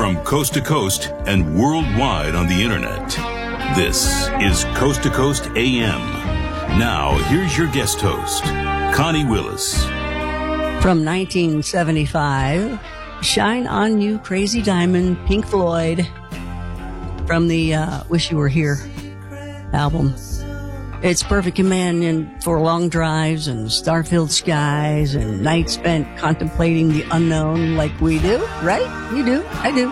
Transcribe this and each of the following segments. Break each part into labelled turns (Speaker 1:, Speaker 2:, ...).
Speaker 1: from coast to coast and worldwide on the internet. This is Coast to Coast AM. Now, here's your guest host, Connie Willis.
Speaker 2: From 1975, Shine On You, Crazy Diamond, Pink Floyd, from the Wish You Were Here album. It's perfect companion for long drives and star-filled skies and nights spent contemplating the unknown like we do, right? You do. I do.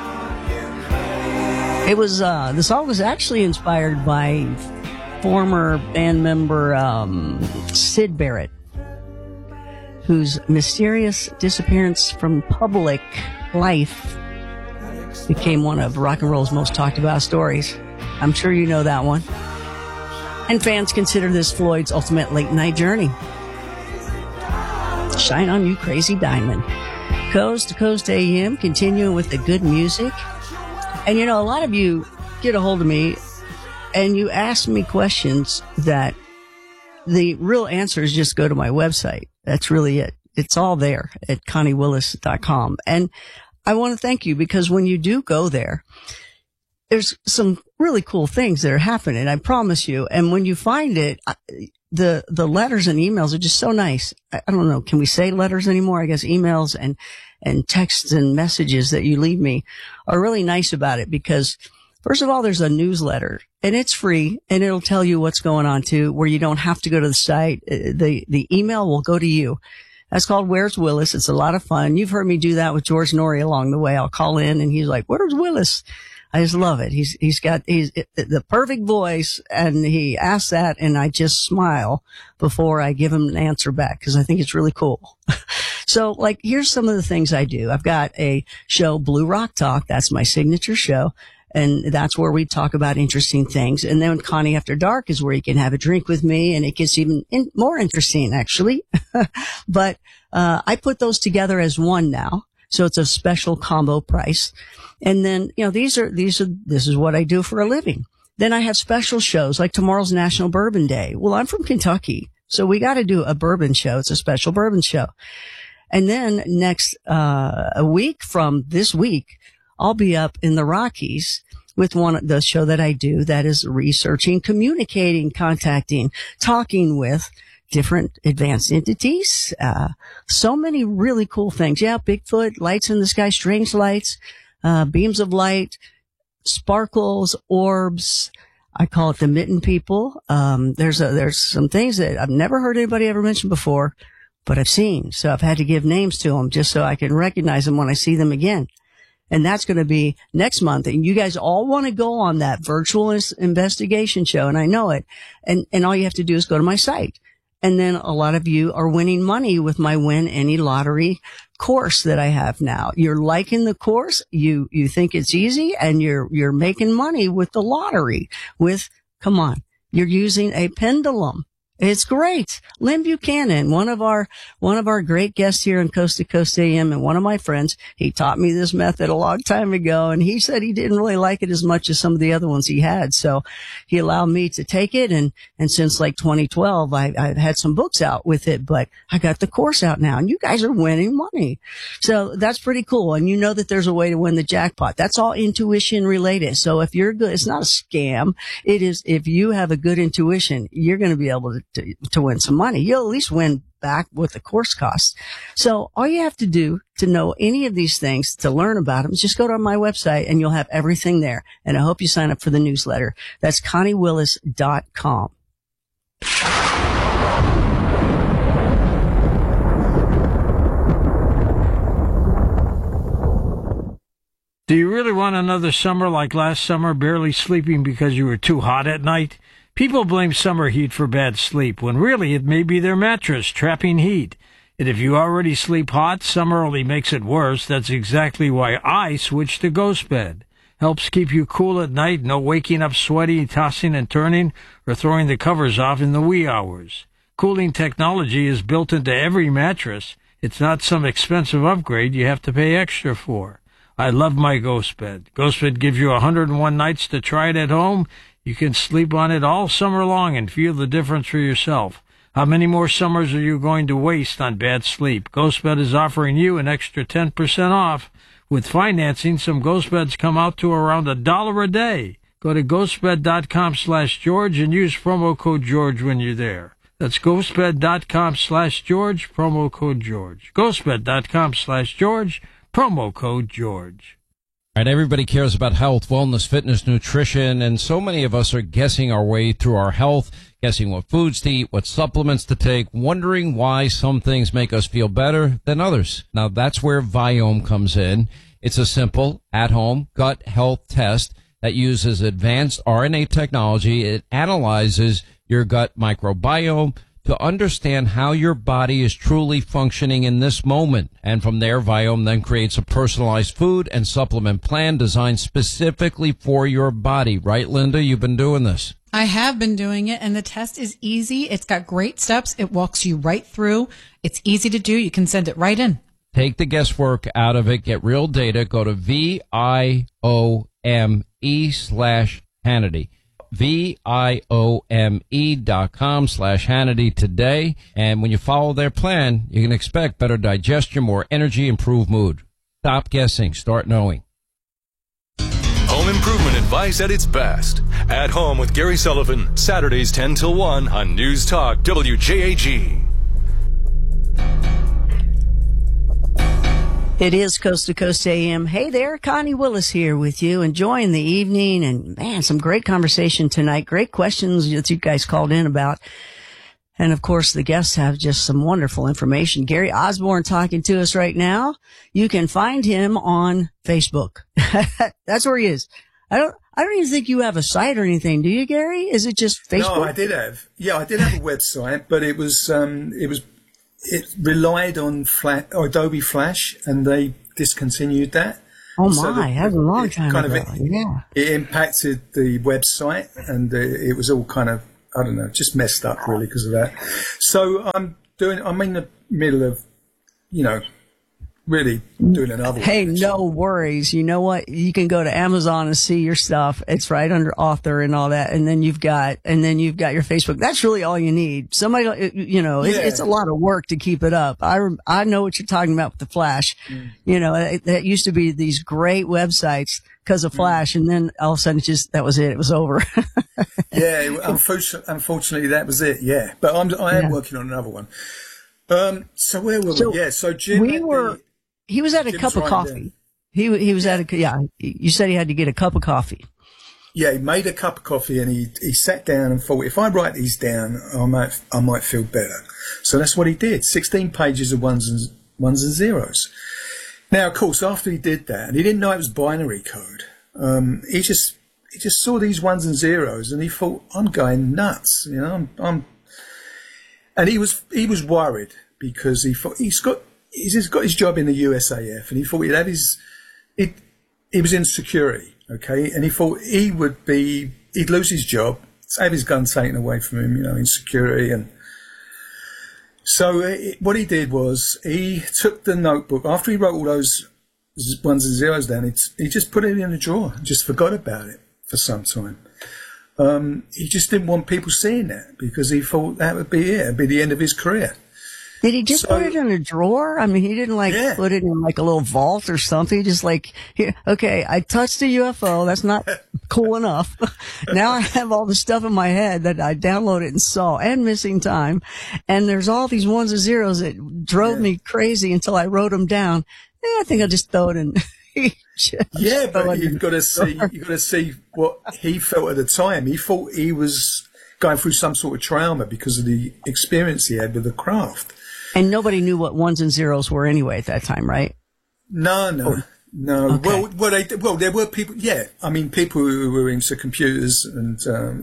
Speaker 2: It was, the song was actually inspired by former band member, Syd Barrett, whose mysterious disappearance from public life became one of rock and roll's most talked about stories. I'm sure you know that one. And fans consider this Floyd's ultimate late night journey. Shine On You, Crazy Diamond. Coast to Coast AM, continuing with the good music. And you know, a lot of you get a hold of me and you ask me questions that the real answer is just go to my website. That's really it. It's all there at ConnieWillis.com. And I want to thank you because when you do go there, there's some really cool things that are happening, I promise you. And when you find it, the letters and emails are just so nice. I don't know. Can we say letters anymore? I guess emails and texts and messages that you leave me are really nice about it because first of all, there's a newsletter and it's free and it'll tell you what's going on too, where you don't have to go to the site. The email will go to you. That's called Where's Willis? It's a lot of fun. You've heard me do that with George Norrie along the way. I'll call in and he's like, "Where's Willis?" I just love it. He's got the perfect voice and he asks that and I just smile before I give him an answer back because I think it's really cool. So like, here's some of the things I do. I've got a show, Blue Rock Talk. That's my signature show. And that's where we talk about interesting things. And then Connie After Dark is where you can have a drink with me and it gets even more interesting actually. But, I put those together as one now. So it's a special combo price. And then, you know, this is what I do for a living. Then I have special shows like tomorrow's National Bourbon Day. Well, I'm from Kentucky, so we got to do a bourbon show. It's a special bourbon show. And then next, a week from this week, I'll be up in the Rockies with the show that I do that is researching, communicating, contacting, talking with different advanced entities. So many really cool things. Yeah, Bigfoot, lights in the sky, strange lights, beams of light, sparkles, orbs. I call it the mitten people. There's some things that I've never heard anybody ever mention before, but I've seen. So I've had to give names to them just so I can recognize them when I see them again. And that's going to be next month. And you guys all want to go on that virtual investigation show. And I know it. And all you have to do is go to my site. And then a lot of you are winning money with my Win Any Lottery course that I have now. You're liking the course. You think it's easy and you're making money with the lottery come on, you're using a pendulum. It's great. Lynn Buchanan, one of our great guests here on Coast to Coast AM and one of my friends, he taught me this method a long time ago and he said he didn't really like it as much as some of the other ones he had. So he allowed me to take it and since like 2012, I've had some books out with it, but I got the course out now and you guys are winning money. So that's pretty cool. And you know that there's a way to win the jackpot. That's all intuition related. So if you're good, it's not a scam. It is, if you have a good intuition, you're going to be able to win some money. You'll at least win back what the course costs. So all you have to do to know any of these things, to learn about them, is just go to my website and you'll have everything there. And I hope you sign up for the newsletter. That's ConnieWillis.com.
Speaker 3: Do you really want another summer like last summer, barely sleeping because you were too hot at night? People blame summer heat for bad sleep, when really it may be their mattress trapping heat. And if you already sleep hot, summer only makes it worse. That's exactly why I switched to Ghost Bed. Helps keep you cool at night, no waking up sweaty, tossing and turning, or throwing the covers off in the wee hours. Cooling technology is built into every mattress. It's not some expensive upgrade you have to pay extra for. I love my Ghost Bed. Ghost Bed gives you 101 nights to try it at home. You can sleep on it all summer long and feel the difference for yourself. How many more summers are you going to waste on bad sleep? GhostBed is offering you an extra 10% off With financing, some ghost beds come out to around $1 a day. Go to ghostbed.com/George and use promo code George when you're there. That's ghostbed.com/George, promo code George. Ghostbed.com/George, promo code George.
Speaker 4: All right, everybody cares about health, wellness, fitness, nutrition, and so many of us are guessing our way through our health, guessing what foods to eat, what supplements to take, wondering why some things make us feel better than others. Now, that's where Viome comes in. It's a simple, at-home gut health test that uses advanced RNA technology. It analyzes your gut microbiome to understand how your body is truly functioning in this moment. And from there, Viome then creates a personalized food and supplement plan designed specifically for your body. Right, Linda? You've been doing this.
Speaker 5: I have been doing it, and the test is easy. It's got great steps. It walks you right through. It's easy to do. You can send it right in.
Speaker 4: Take the guesswork out of it. Get real data. Go to VIOME/Hannity. VIOME.com/Hannity today. And when you follow their plan, you can expect better digestion, more energy, improved mood. Stop guessing. Start knowing.
Speaker 6: Home improvement advice at its best. At Home with Gary Sullivan, Saturdays 10 till 1 on News Talk WJAG.
Speaker 2: It is Coast to Coast AM. Hey there, Connie Willis here with you, enjoying the evening, and man, some great conversation tonight. Great questions that you guys called in about. And of course, the guests have just some wonderful information. Gary Osborne talking to us right now. You can find him on Facebook. That's where he is. I don't even think you have a site or anything, do you, Gary? Is it just Facebook?
Speaker 7: No, I did have a website, but it relied on Adobe Flash, and they discontinued that.
Speaker 2: Oh my, that was a long time ago.
Speaker 7: It impacted the website, and it was all kind of, I don't know, just messed up really because of that. So I'm in the middle of, really doing another one.
Speaker 2: Hey, no worries. You know what? You can go to Amazon and see your stuff. It's right under author and all that. And then you've got your Facebook. That's really all you need. Somebody, it's a lot of work to keep it up. I know what you're talking about with the Flash. That used to be these great websites because of Flash. And then all of a sudden that was it. It was over.
Speaker 7: Yeah. Unfortunately, that was it. Yeah. But I am working on another one. So where were we? Yeah. So Jim,
Speaker 2: he was at a cup of coffee. He was at you said he had to get a cup of coffee.
Speaker 7: Yeah, he made a cup of coffee and he sat down and thought, if I write these down, I might feel better. So that's what he did. 16 pages of ones and zeros. Now, of course, after he did that, and he didn't know it was binary code, he just saw these ones and zeros and he thought, I'm going nuts. And he was worried because he thought he's got his job in the USAF, and he thought he was in security, okay, and he thought he'd lose his job, have his gun taken away from him, in security. And so what he did was he took the notebook after he wrote all those ones and zeros down. He just put it in a drawer, just forgot about it for some time. He just didn't want people seeing that because he thought that would be it. It'd be the end of his career.
Speaker 2: Did he just put it in a drawer? I mean, he didn't put it in like a little vault or something. He just here, okay, I touched a UFO. That's not cool enough. Now I have all the stuff in my head that I downloaded and saw, and missing time. And there's all these ones and zeros that drove me crazy until I wrote them down. I think I'll just throw it in.
Speaker 7: But you've got to see what he felt at the time. He thought he was going through some sort of trauma because of the experience he had with the craft. And
Speaker 2: nobody knew what ones and zeros were anyway at that time, right?
Speaker 7: No.
Speaker 2: Okay.
Speaker 7: Well, there were people. Yeah, I mean, people who were into computers, and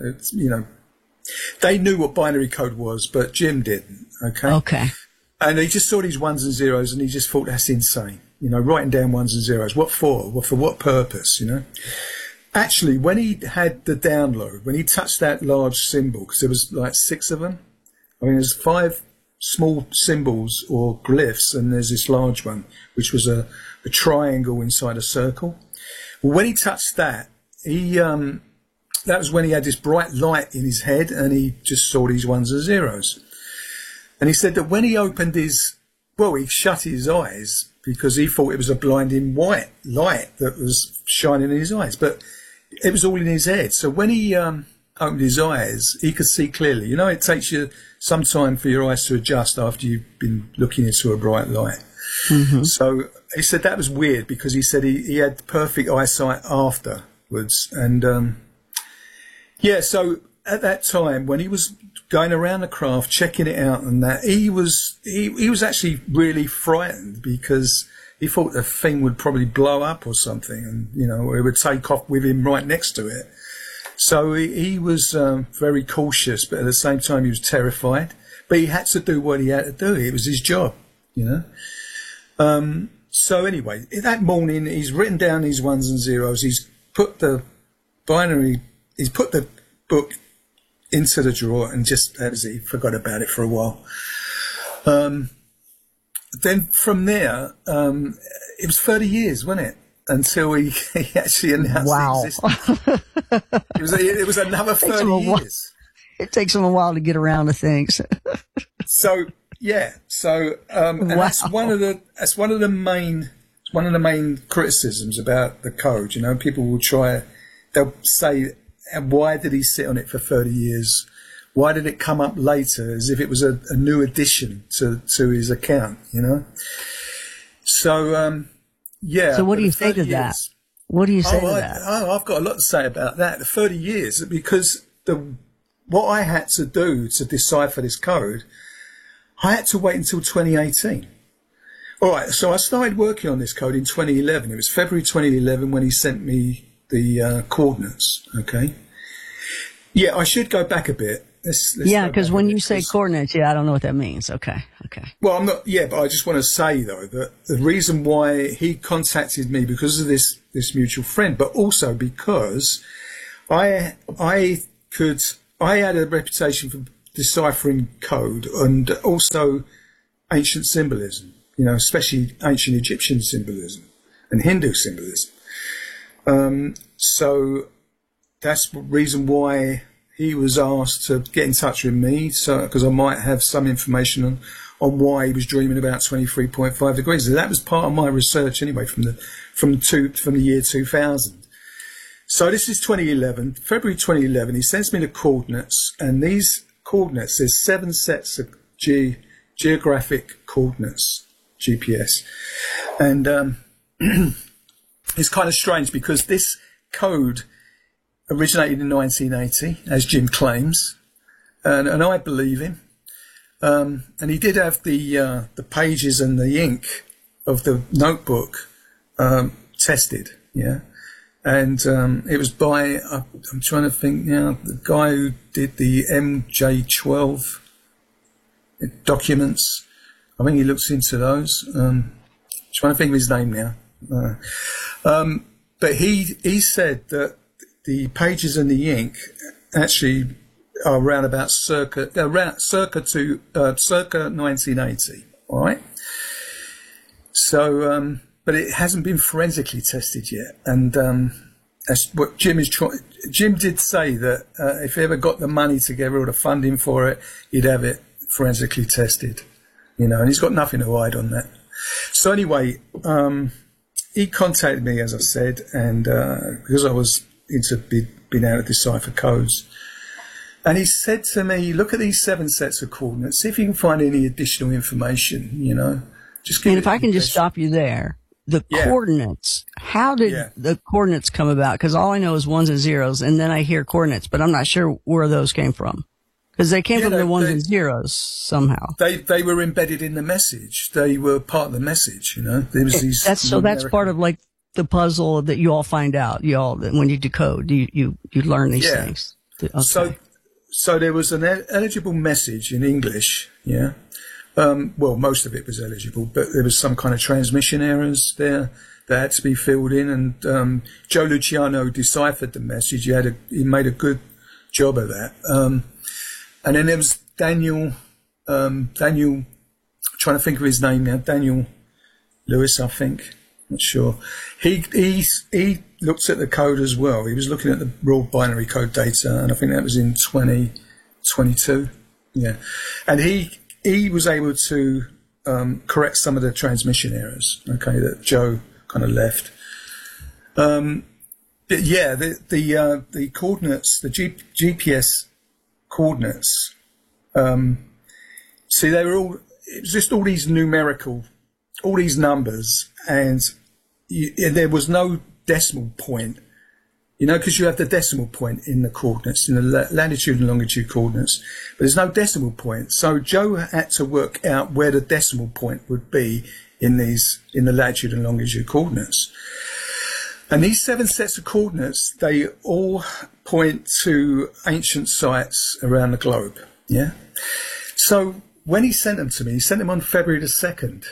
Speaker 7: they knew what binary code was, but Jim didn't. Okay. And he just saw these ones and zeros, and he just thought that's insane. Writing down ones and zeros. What for? For what purpose? Actually, when he had the download, when he touched that large symbol, because there was like 6 of them. I mean, there's 5 small symbols or glyphs, and there's this large one, which was a triangle inside a circle. Well, when he touched that, that was when he had this bright light in his head, and he just saw these ones and zeros. And he said that when he opened he shut his eyes, because he thought it was a blinding white light that was shining in his eyes, but it was all in his head. So when he opened his eyes, he could see clearly. You know, it takes you some time for your eyes to adjust after you've been looking into a bright light. Mm-hmm. So he said that was weird, because he said he had perfect eyesight afterwards. And so at that time, when he was going around the craft, checking it out and that, he was actually really frightened, because he thought the thing would probably blow up or something, and, you know, or it would take off with him right next to it. So he was very cautious, but at the same time he was terrified. But he had to do what he had to do. It was his job, you know. So anyway, that morning he's written down these ones and zeros. He's put the book into the drawer, and just he forgot about it for a while. Then from there, it was 30 years, wasn't it? Until he actually announced the existence. It was another 30 years.
Speaker 2: It takes him a while to get around to things.
Speaker 7: So and that's one of the main criticisms about the code. You know, people will they'll say, why did he sit on it for 30 years? Why did it come up later, as if it was a new addition to his account, you know? So,
Speaker 2: So what do you say to that? What do you say to that?
Speaker 7: I've got a lot to say about that. The 30 years, because what I had to do to decipher this code, I had to wait until 2018. All right, so I started working on this code in 2011. It was February 2011 when he sent me the coordinates, okay? Yeah, I should go back a bit. Let's
Speaker 2: because when you say coordinates, I don't know what that means. Okay.
Speaker 7: Well, I'm not. Yeah, but I just want to say though that the reason why he contacted me, because of this mutual friend, but also because I had a reputation for deciphering code and also ancient symbolism. You know, especially ancient Egyptian symbolism and Hindu symbolism. So that's the reason why he was asked to get in touch with me, because I might have some information on why he was dreaming about 23.5 degrees. And that was part of my research anyway, from the year 2000. So this is 2011, February 2011. He sends me the coordinates, and these coordinates, there's 7 sets of geographic coordinates, GPS, and it's kind of strange because this code originated in 1980, as Jim claims, and I believe him. And he did have the pages and the ink of the notebook tested, yeah. And it was by, I'm trying to think now, the guy who did the MJ12 documents. I think he looks into those. Trying to think of his name now. But he said that the pages and the ink actually are around about circa 1980. All right. So, but it hasn't been forensically tested yet, and that's what Jim is trying. Jim did say that if he ever got the money together or the funding for it, he'd have it forensically tested. You know, and he's got nothing to hide on that. So anyway, he contacted me, as I said, and because I was into being able to decipher codes. And he said to me, look at these 7 sets of coordinates, see if you can find any additional information, you know.
Speaker 2: And if I can just stop you there, the coordinates, how did the coordinates come about? Because all I know is ones and zeros, and then I hear coordinates, but I'm not sure where those came from. Because they came from the ones and zeros somehow.
Speaker 7: They were embedded in the message. They were part of the message, you know. There was these
Speaker 2: that's part of like the puzzle that you all find out. You all, when you decode, you learn these things. Okay.
Speaker 7: So there was an eligible message in English, yeah. Well, most of it was eligible, but there was some kind of transmission errors there that had to be filled in, and Joe Luciano deciphered the message. He made a good job of that. And then there was Daniel, trying to think of his name now, Daniel Lewis, I think. Not sure. He looked at the code as well. He was looking at the raw binary code data, and I think that was in 2022. Yeah. And he was able to correct some of the transmission errors, okay, that Joe kind of left. Yeah, the coordinates, the GPS coordinates, see, it was just all these numerical, all these numbers, and there was no decimal point, because you have the decimal point in the coordinates, in the latitude and longitude coordinates, but there's no decimal point. So Joe had to work out where the decimal point would be in the latitude and longitude coordinates. And these 7 sets of coordinates, they all point to ancient sites around the globe. Yeah. So when he sent them to me, he sent them on February the 2nd,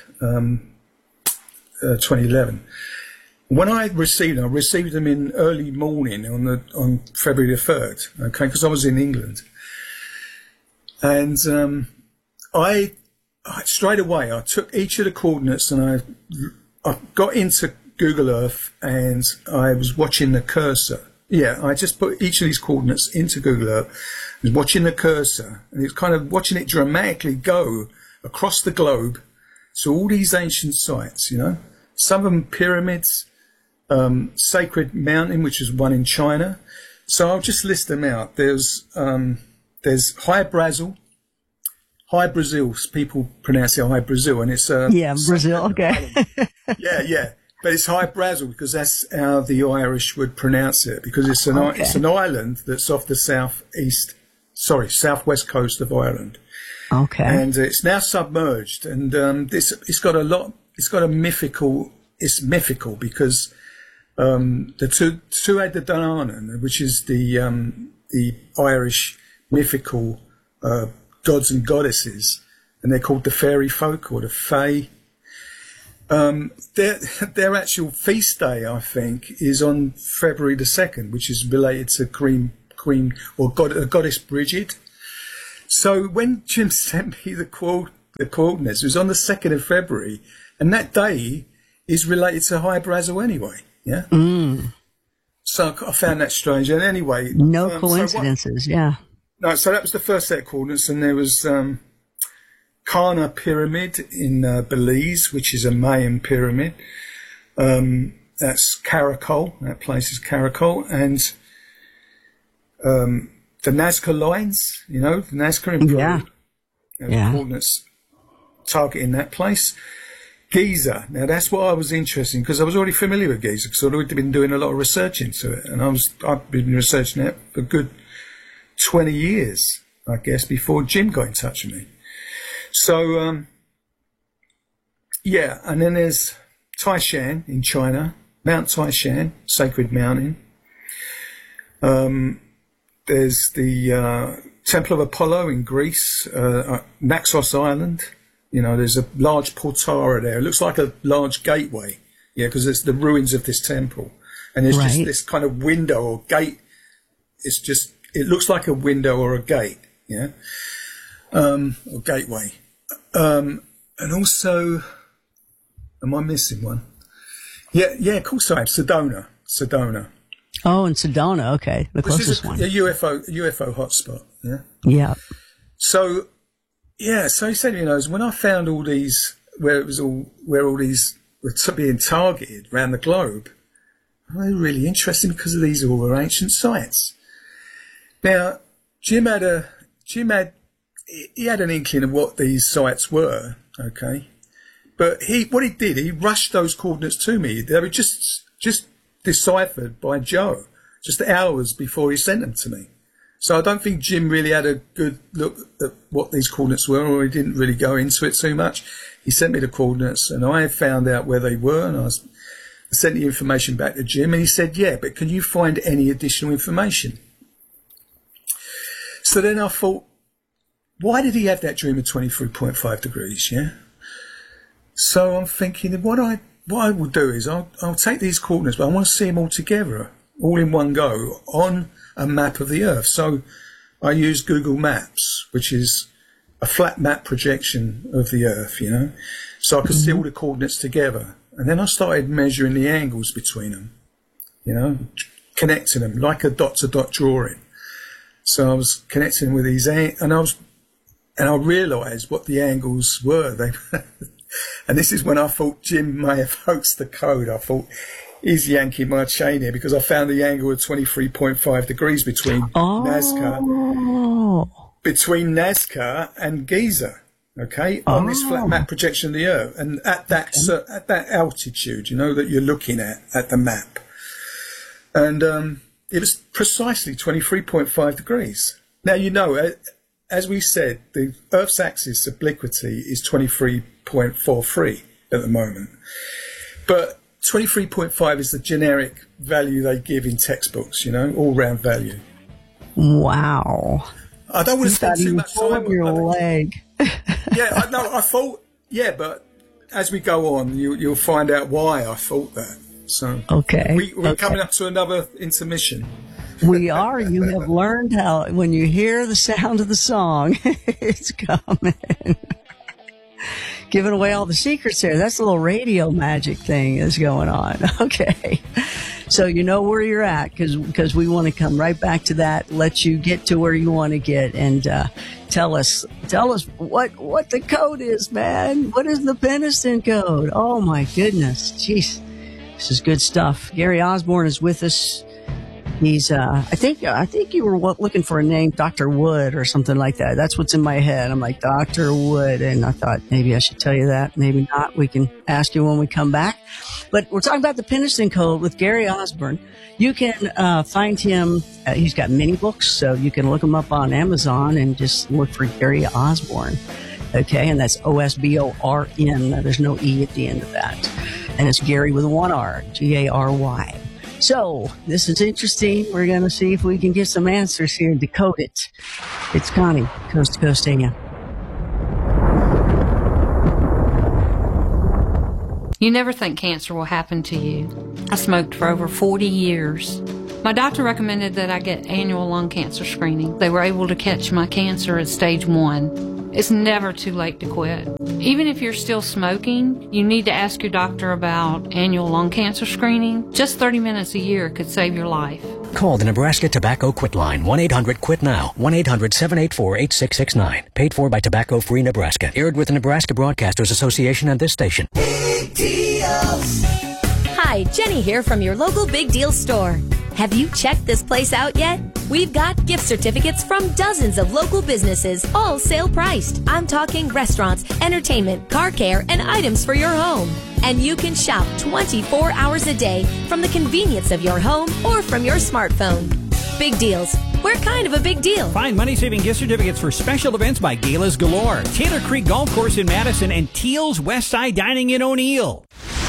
Speaker 7: 2011. When I received them in early morning on February the 3rd, okay, because I was in England. And I straight away, I took each of the coordinates and I got into Google Earth and I was watching the cursor. Yeah, I just put each of these coordinates into Google Earth. I was watching the cursor and it's kind of watching it dramatically go across the globe to all these ancient sites, Some of them pyramids, Sacred Mountain, which is one in China. So I'll just list them out. There's High Brazil. High Brazil, people pronounce it High Brazil, and it's
Speaker 2: Brazil. Okay.
Speaker 7: yeah. But it's High Brazil because that's how the Irish would pronounce it, because it's an island that's off the southwest coast of Ireland.
Speaker 2: Okay.
Speaker 7: And it's now submerged, and it's mythical because the Tuatha De Danann, which is the Irish mythical gods and goddesses, and they're called the fairy folk or the fae. Their actual feast day, I think, is on February the 2nd, which is related to Queen or Goddess Bridget. So when Jim sent me the coordinates, it was on the 2nd of February, and that day is related to High Brazil anyway. Yeah. Mm. So I found that strange. And anyway,
Speaker 2: no coincidences. Yeah.
Speaker 7: No, so that was the first set of coordinates, and there was Karna Pyramid in Belize, which is a Mayan pyramid. That's Caracol. That place is Caracol. And the Nazca Lines, the Nazca in Peru. Yeah. Coordinates targeting that place. Giza. Now, that's what I was interested in, because I was already familiar with Giza, because I'd already been doing a lot of research into it. And I've been researching it for a good 20 years, I guess, before Jim got in touch with me. So, and then there's Taishan in China, Mount Taishan, Sacred Mountain. There's the Temple of Apollo in Greece, Naxos Island. There's a large portara there. It looks like a large gateway, because it's the ruins of this temple. And there's just this kind of window or gate. It looks like a window or a gate, or gateway. And also, am I missing one? Yeah, of course I have. Sedona.
Speaker 2: Oh, in Sedona, okay, the closest one.
Speaker 7: A UFO hotspot. Yeah.
Speaker 2: Yeah.
Speaker 7: So he said, when I found all these where all these were being targeted around the globe, they were really interesting because these all were ancient sites. Now, Jim had an inkling of what these sites were, okay, but he rushed those coordinates to me. They were just deciphered by Joe just hours before he sent them to me. So I don't think Jim really had a good look at what these coordinates were, or he didn't really go into it too much. He sent me the coordinates, and I found out where they were, and I sent the information back to Jim, and he said, yeah, but can you find any additional information? So then I thought, why did he have that dream of 23.5 degrees, yeah? So I'm thinking, what I will do is I'll take these coordinates, but I want to see them all together, all in one go, on a map of the Earth. So I use Google Maps, which is a flat map projection of the Earth, so I could see all the coordinates together. And then I started measuring the angles between them, connecting them like a dot-to-dot drawing. So I was connecting with these, and I was and I realised what the angles were. And this is when I thought Jim may have hoaxed the code. I thought, he's yanking my chain here, because I found the angle of 23.5 degrees between Nazca and Giza. Okay, on this flat map projection of the Earth, and at that altitude, that you're looking at the map, and it was precisely 23.5 degrees. Now, as we said, the Earth's axis obliquity is 23.43 at the moment, but 23.5 is the generic value they give in textboots. All-round value.
Speaker 2: Wow!
Speaker 7: I don't want to spend too much time on
Speaker 2: your leg.
Speaker 7: I thought, but as we go on, you'll find out why I thought that. So,
Speaker 2: okay.
Speaker 7: We're coming up to another intermission.
Speaker 2: We are. You have learned how, when you hear the sound of the song, it's coming. Giving away all the secrets there. That's a little radio magic thing is going on. Okay. So you know where you're at, because we want to come right back to that, let you get to where you want to get, and tell us what the code is, man. What is the Peniston code? Oh my goodness. Jeez. This is good stuff. Gary Osborne is with us. He's I think you were looking for a name, Dr. Wood or something like that. That's what's in my head. I'm like, Dr. Wood, and I thought maybe I should tell you that. Maybe not. We can ask you when we come back. But we're talking about the Peniston code with Gary Osborne. You can find him. He's got many books, so you can look him up on Amazon and just look for Gary Osborne. Okay, and that's Osborn. There's no E at the end of that. And it's Gary with one R, Gary. So, this is interesting. We're going to see if we can get some answers here and decode it. It's Connie, Coast to Coast AM.
Speaker 8: You never think cancer will happen to you. I smoked for over 40 years. My doctor recommended that I get annual lung cancer screening. They were able to catch my cancer at stage 1. It's never too late to quit. Even if you're still smoking, you need to ask your doctor about annual lung cancer screening. Just 30 minutes a year could save your life.
Speaker 9: Call the Nebraska Tobacco Quit Line, 1-800-QUIT-NOW, 1-800-784-8669. Paid for by Tobacco Free Nebraska. Aired with the Nebraska Broadcasters Association and this station.
Speaker 10: Big deals. Hi, Jenny here from your local Big Deal store. Have you checked this place out yet? We've got gift certificates from dozens of local businesses, all sale priced. I'm talking restaurants, entertainment, car care, and items for your home. And you can shop 24 hours a day from the convenience of your home or from your smartphone. Big deals. We're kind of a big deal.
Speaker 11: Find money-saving gift certificates for special events by Galas Galore, Taylor Creek Golf Course in Madison, and Teal's Westside Dining in O'Neill.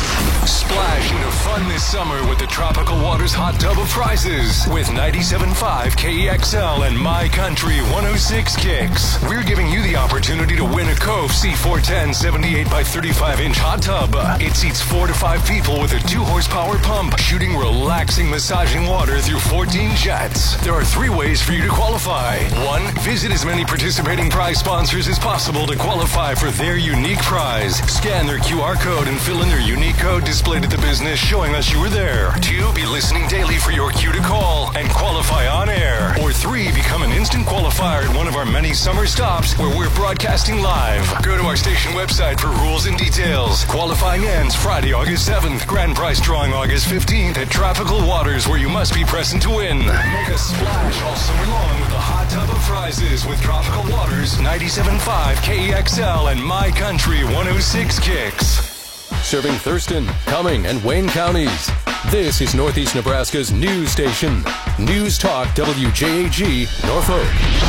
Speaker 6: Splash into fun this summer with the Tropical Waters Hot Tub of Prizes with 97.5 KEXL and My Country 106 Kicks. We're giving you the opportunity to win a Cove C410 78 by 35 inch hot tub. It seats 4 to 5 people with a 2-horsepower pump, shooting relaxing, massaging water through 14 jets. There are 3 ways for you to qualify. 1, visit as many participating prize sponsors as possible to qualify for their unique prize. Scan their QR code and fill in their unique code displayed at the business showing us you were there. 2, be listening daily for your cue to call and qualify on air. Or 3, become an instant qualifier at one of our many summer stops where we're broadcasting live. Go to our station website for rules and details. Qualifying ends Friday, August 7th. Grand prize drawing August 15th at Tropical Waters, where you must be present to win. Make a splash all summer long with the hot tub of prizes with Tropical Waters, 97.5 KEXL and My Country 106 Kicks. Serving Thurston, Cumming, and Wayne counties. This is Northeast Nebraska's news station. News Talk WJAG, Norfolk.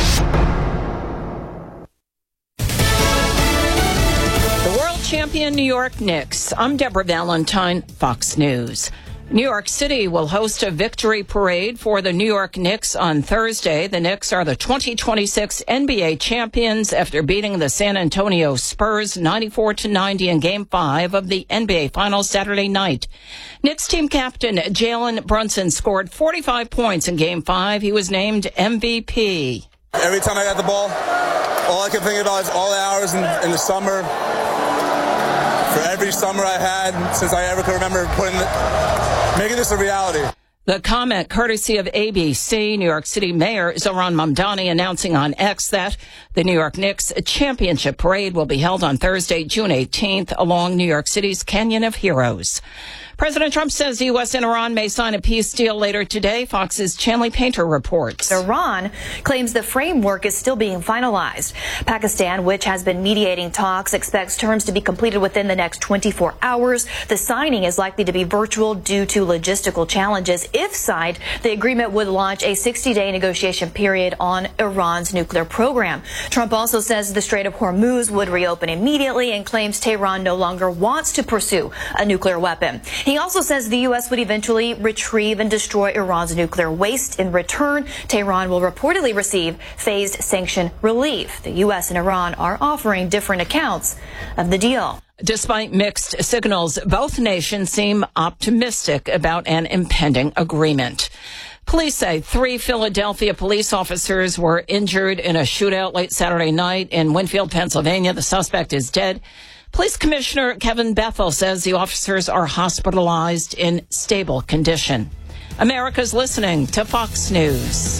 Speaker 12: The world champion New York Knicks. I'm Deborah Valentine, Fox News. New York City will host a victory parade for the New York Knicks on Thursday. The Knicks are the 2026 NBA champions after beating the San Antonio Spurs 94-90 in Game 5 of the NBA Finals Saturday night. Knicks team captain Jalen Brunson scored 45 points in Game 5. He was named MVP.
Speaker 13: Every time I got the ball, all I can think about is all the hours in the summer. For every summer I had since I ever could remember making this a reality.
Speaker 12: The comment courtesy of ABC. New York City Mayor Zohran Mamdani announcing on X that the New York Knicks championship parade will be held on Thursday, June 18th, along New York City's Canyon of Heroes. President Trump says the U.S. and Iran may sign a peace deal later today. Fox's Chanley Painter reports.
Speaker 14: Iran claims the framework is still being finalized. Pakistan, which has been mediating talks, expects terms to be completed within the next 24 hours. The signing is likely to be virtual due to logistical challenges. If signed, the agreement would launch a 60-day negotiation period on Iran's nuclear program. Trump also says the Strait of Hormuz would reopen immediately and claims Tehran no longer wants to pursue a nuclear weapon. He also says the U.S. would eventually retrieve and destroy Iran's nuclear waste. In return, Tehran will reportedly receive phased sanction relief. The U.S. and Iran are offering different accounts of the deal.
Speaker 12: Despite mixed signals, both nations seem optimistic about an impending agreement. Police say 3 Philadelphia police officers were injured in a shootout late Saturday night in Winfield, Pennsylvania. The suspect is dead. Police Commissioner Kevin Bethel says the officers are hospitalized in stable condition. America's listening to Fox News.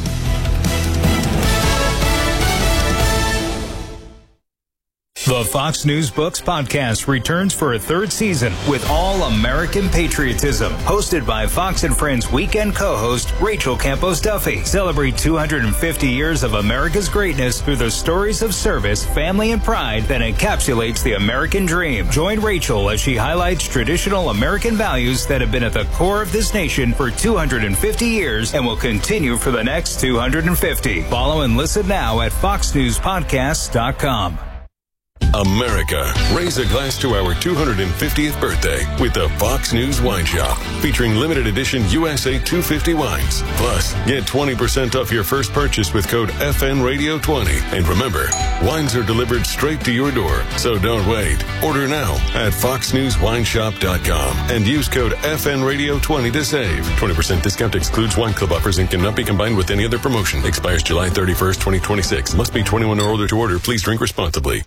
Speaker 15: The Fox News Books podcast returns for a 3rd season with all American patriotism. Hosted by Fox and Friends weekend co-host Rachel Campos Duffy. Celebrate 250 years of America's greatness through the stories of service, family, and pride that encapsulates the American dream. Join Rachel as she highlights traditional American values that have been at the core of this nation for 250 years and will continue for the next 250. Follow and listen now at foxnewspodcasts.com.
Speaker 16: America, raise a glass to our 250th birthday with the Fox News Wine Shop, featuring limited edition USA 250 wines. Plus, get 20% off your first purchase with code FNRadio20. And remember, wines are delivered straight to your door, so don't wait. Order now at foxnewswineshop.com and use code FNRadio20 to save. 20% discount excludes wine club offers and cannot be combined with any other promotion. Expires July 31st, 2026. Must be 21 or older to order. Please drink responsibly.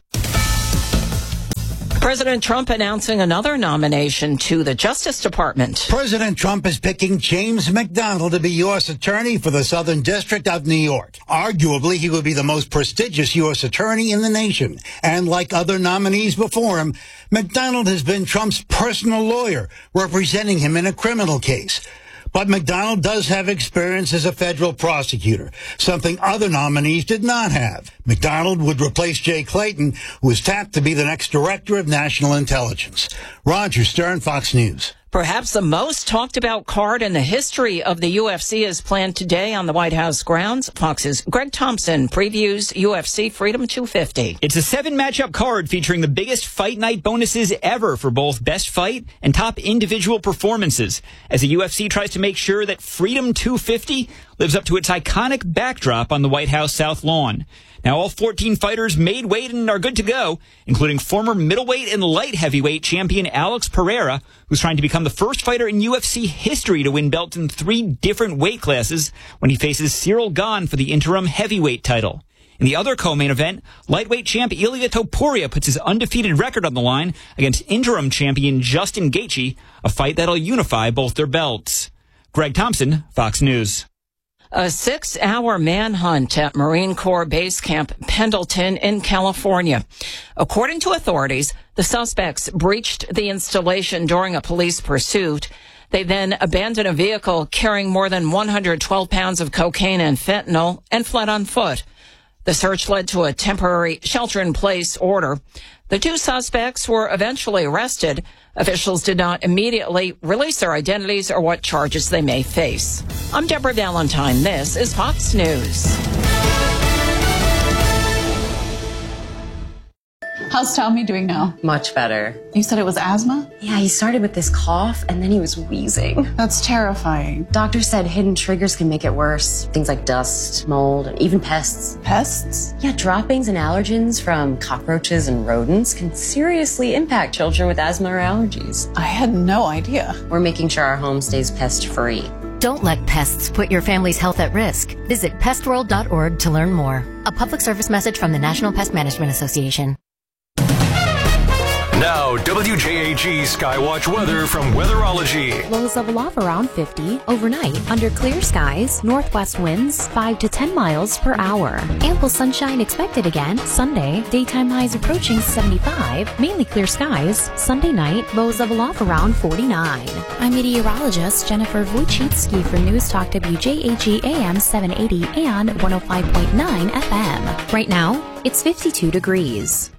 Speaker 12: President Trump announcing another nomination to the Justice Department.
Speaker 17: President Trump is picking James McDonald to be U.S. Attorney for the Southern District of New York. Arguably, he would be the most prestigious U.S. Attorney in the nation. And like other nominees before him, McDonald has been Trump's personal lawyer, representing him in a criminal case. But McDonald does have experience as a federal prosecutor, something other nominees did not have. McDonald would replace Jay Clayton, who was tapped to be the next director of national intelligence. Roger Stern, Fox News.
Speaker 12: Perhaps the most talked about card in the history of the UFC is planned today on the White House grounds. Fox's Greg Thompson previews UFC Freedom 250.
Speaker 11: It's a 7-matchup card featuring the biggest fight night bonuses ever for both best fight and top individual performances, as the UFC tries to make sure that Freedom 250 lives up to its iconic backdrop on the White House South Lawn. Now, all 14 fighters made weight and are good to go, including former middleweight and light heavyweight champion Alex Pereira, who's trying to become the first fighter in UFC history to win belts in 3 different weight classes when he faces Cyril Gane for the interim heavyweight title. In the other co-main event, lightweight champ Ilia Topuria puts his undefeated record on the line against interim champion Justin Gaethje, a fight that'll unify both their belts. Greg Thompson, Fox News.
Speaker 12: A 6-hour manhunt at Marine Corps Base Camp Pendleton in California. According to authorities, the suspects breached the installation during a police pursuit. They then abandoned a vehicle carrying more than 112 pounds of cocaine and fentanyl and fled on foot. The search led to a temporary shelter-in-place order. The 2 suspects were eventually arrested. Officials did not immediately release their identities or what charges they may face. I'm Deborah Valentine. This is Fox News.
Speaker 18: How's Tommy doing now?
Speaker 19: Much better.
Speaker 18: You said it was asthma?
Speaker 19: Yeah, he started with this cough and then he was wheezing.
Speaker 18: That's terrifying.
Speaker 19: Doctor said hidden triggers can make it worse. Things like dust, mold, and even pests.
Speaker 18: Pests?
Speaker 19: Yeah, droppings and allergens from cockroaches and rodents can seriously impact children with asthma or allergies.
Speaker 18: I had no idea.
Speaker 19: We're making sure our home stays pest-free.
Speaker 20: Don't let pests put your family's health at risk. Visit pestworld.org to learn more. A public service message from the National Pest Management Association.
Speaker 6: Now, WJAG Skywatch weather from Weatherology.
Speaker 21: Lows level off around 50. Overnight, under clear skies, northwest winds 5 to 10 miles per hour. Ample sunshine expected again. Sunday, daytime highs approaching 75. Mainly clear skies. Sunday night, lows level off around 49. I'm meteorologist Jennifer Wojcicki for News Talk WJAG AM 780 and 105.9 FM. Right now, it's 52 degrees.